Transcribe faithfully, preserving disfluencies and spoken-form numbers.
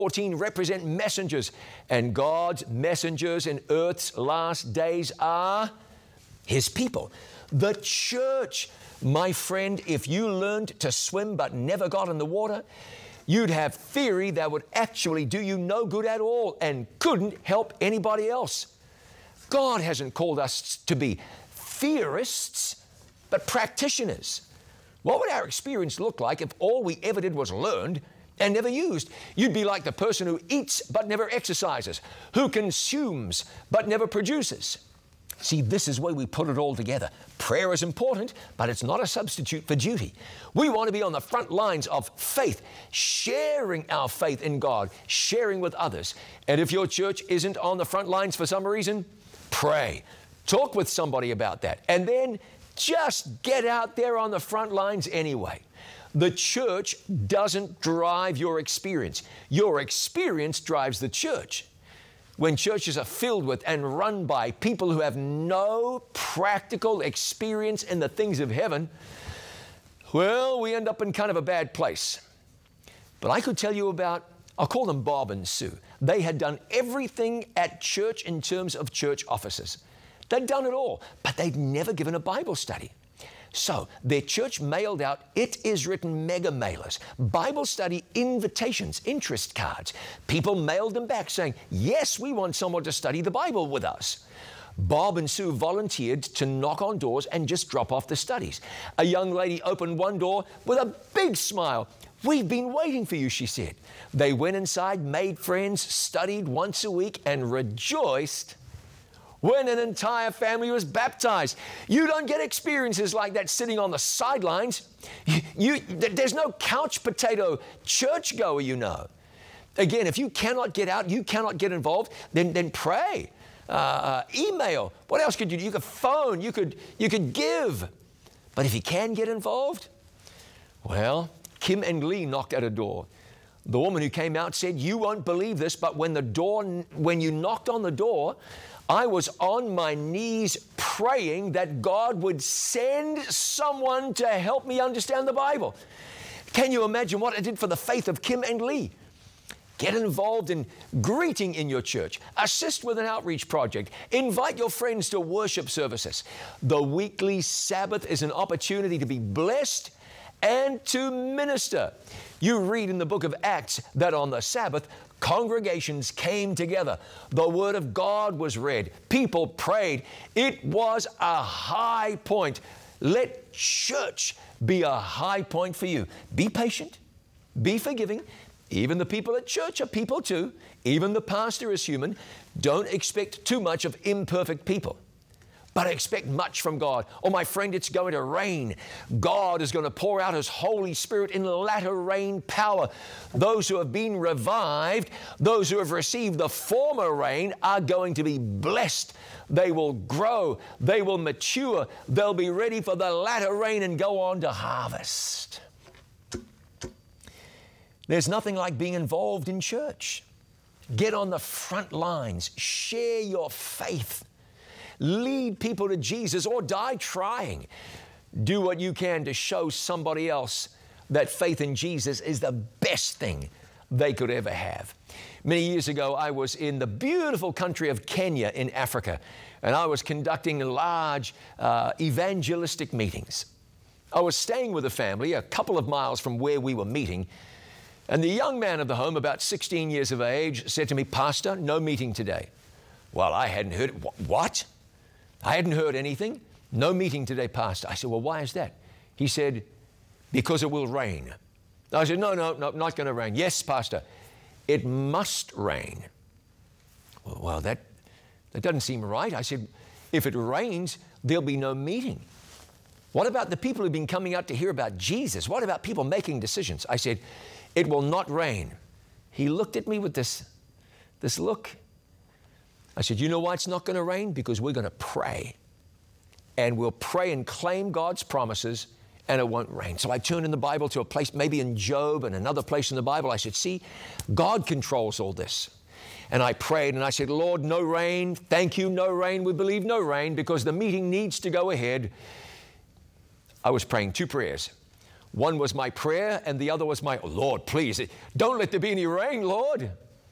fourteen represent messengers, and God's messengers in earth's last days are His people. The church, my friend, if you learned to swim but never got in the water, you'd have theory that would actually do you no good at all and couldn't help anybody else. God hasn't called us to be theorists, but practitioners. What would our experience look like if all we ever did was learned and never used? You'd be like the person who eats but never exercises, who consumes but never produces. See, this is where we put it all together. Prayer is important, but it's not a substitute for duty. We want to be on the front lines of faith, sharing our faith in God, sharing with others. And if your church isn't on the front lines for some reason, pray. Talk with somebody about that. And then just get out there on the front lines anyway. The church doesn't drive your experience. Your experience drives the church. When churches are filled with and run by people who have no practical experience in the things of heaven, well, we end up in kind of a bad place. But I could tell you about, I'll call them Bob and Sue. They had done everything at church in terms of church offices. They'd done it all, but they'd never given a Bible study. So their church mailed out It Is Written mega mailers, Bible study invitations, interest cards. People mailed them back saying, yes, we want someone to study the Bible with us. Bob and Sue volunteered to knock on doors and just drop off the studies. A young lady opened one door with a big smile. We've been waiting for you, she said. They went inside, made friends, studied once a week, and rejoiced when an entire family was baptized. You don't get experiences like that sitting on the sidelines. You, you, there's no couch potato churchgoer, you know. Again, if you cannot get out, you cannot get involved, then, then pray, uh, uh, email. What else could you do? You could phone, you could, you could give. But if you can get involved, well, Kim and Lee knocked at a door. The woman who came out said, you won't believe this, but when the door, when you knocked on the door, I was on my knees praying that God would send someone to help me understand the Bible. Can you imagine what it did for the faith of Kim and Lee? Get involved in greeting in your church. Assist with an outreach project. Invite your friends to worship services. The weekly Sabbath is an opportunity to be blessed and to minister. You read in the book of Acts that on the Sabbath, congregations came together. The Word of God was read. People prayed. It was a high point. Let church be a high point for you. Be patient. Be forgiving. Even the people at church are people too. Even the pastor is human. Don't expect too much of imperfect people, but expect much from God. Oh, my friend, it's going to rain. God is going to pour out His Holy Spirit in latter rain power. Those who have been revived, those who have received the former rain are going to be blessed. They will grow. They will mature. They'll be ready for the latter rain and go on to harvest. There's nothing like being involved in church. Get on the front lines. Share your faith. Lead people to Jesus or die trying. Do what you can to show somebody else that faith in Jesus is the best thing they could ever have. Many years ago, I was in the beautiful country of Kenya in Africa, and I was conducting large uh, evangelistic meetings. I was staying with a family a couple of miles from where we were meeting, and the young man of the home, about sixteen years of age, said to me, Pastor, no meeting today. Well, I hadn't heard it. What? I hadn't heard anything. No meeting today, Pastor. I said, well, why is that? He said, because it will rain. I said, no, no, no, not going to rain. Yes, Pastor, it must rain. Well, well, that, that doesn't seem right. I said, if it rains, there'll be no meeting. What about the people who've been coming out to hear about Jesus? What about people making decisions? I said, it will not rain. He looked at me with this, this look. I said, you know why it's not going to rain? Because we're going to pray. And we'll pray and claim God's promises, and it won't rain. So I turned in the Bible to a place, maybe in Job and another place in the Bible. I said, see, God controls all this. And I prayed and I said, Lord, no rain. Thank you, no rain. We believe no rain because the meeting needs to go ahead. I was praying two prayers. One was my prayer, and the other was my, oh, Lord, please, don't let there be any rain, Lord.